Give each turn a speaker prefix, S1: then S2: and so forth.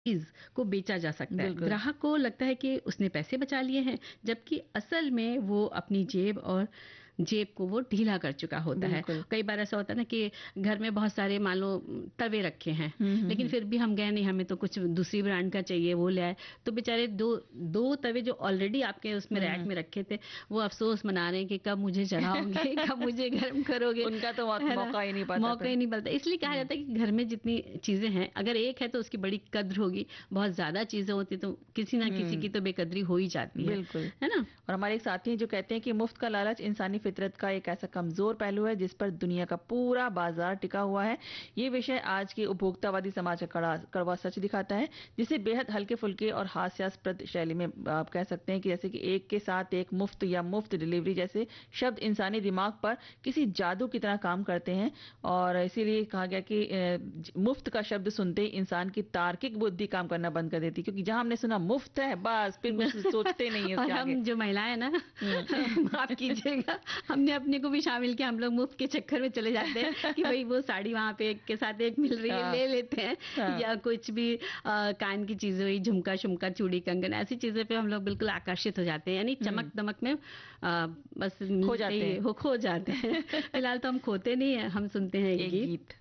S1: चीज़ को बेचा जा सकता है।
S2: बिल्कुल।
S1: ग्राहक को लगता है कि उसने पैसे बचा लिए हैं, जबकि असल में वो अपनी जेब को वो ढीला कर चुका होता है।
S2: बिल्कुल।
S1: कई बार ऐसा होता है ना कि घर में बहुत सारे मान लो तवे रखे हैं, लेकिन फिर भी हम गए नहीं, हमें तो कुछ दूसरी ब्रांड का चाहिए, वो ले आए। तो बेचारे 2 तवे जो ऑलरेडी आपके उसमें रैक में रखे थे, वो अफ़सोस मना रहे हैं कि कब मुझे जलाओगे, कब मुझे गरम करोगे,
S2: उनका तो
S1: है ना?
S2: मौका ही नहीं पाता
S1: मौका
S2: फिर।
S1: ही नहीं मिलता। इसलिए कहा जाता है कि घर में जितनी चीज़ें हैं, अगर एक है तो उसकी बड़ी कद्र होगी, बहुत ज़्यादा चीज़ें होती तो किसी ना किसी की तो बेकदरी हो ही जाती
S2: बिल्कुल।
S1: है ना?
S2: और हमारे एक साथी हैं जो कहते हैं कि मुफ्त का लालच इंसानी फितरत का एक ऐसा कमजोर पहलू है जिस पर दुनिया का पूरा बाजार टिका हुआ है। ये विषय आज के उपभोक्तावादी समाज का कड़वा सच दिखाता है, जिसे बेहद हल्के फुल्के और हास्यास्पद शैली में आप कह सकते हैं कि जैसे कि एक के साथ एक मुफ्त या मुफ्त डिलीवरी जैसे शब्द इंसानी दिमाग पर किसी जादू की तरह काम करते हैं। और इसीलिए कहा गया कि मुफ्त का शब्द सुनते ही इंसान की तार्किक बुद्धि काम करना बंद कर देती है, क्योंकि जहां हमने सुना मुफ्त है बस फिर कुछ सोचते नहीं है
S1: और
S2: उसके आगे।
S1: हम जो महिलाएं हैं ना, माफ कीजिएगा, हमने अपने को भी शामिल किया। हम लोग मुफ्त के चक्कर में चले जाते हैं कि भाई वो साड़ी वहां पे एक के साथ एक मिल रही है,
S2: हाँ,
S1: ले लेते हैं।
S2: हाँ,
S1: या कुछ भी कान की चीजें हुई, झुमका शुमका चूड़ी कंगन, ऐसी चीजें पे हम लोग बिल्कुल आकर्षित हो जाते हैं, यानी चमक दमक में बस
S2: खो
S1: मिलते
S2: जाते
S1: ही
S2: हैं।
S1: हो खो जाते हैं। फिलहाल तो हम खोते नहीं है, हम सुनते हैं एक
S2: एक
S1: गीत।
S2: गीत।